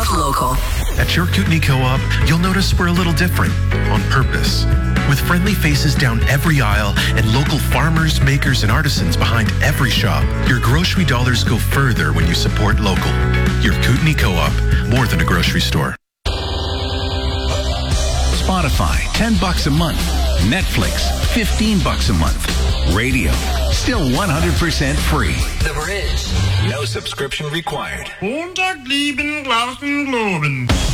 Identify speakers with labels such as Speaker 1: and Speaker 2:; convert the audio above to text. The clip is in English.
Speaker 1: Love local.
Speaker 2: At your Kootenai Co-op, you'll notice we're a little different, on purpose. With friendly faces down every aisle and local farmers, makers, and artisans behind every shop, your grocery dollars go further when you support local. Your Kootenai Co-op, more than a grocery store.
Speaker 3: Spotify, $10 a month. Netflix, $15 a month. Radio, still 100% free.
Speaker 1: The Bridge.
Speaker 3: No subscription required.
Speaker 4: Montag, lieben, Glauben, Globen.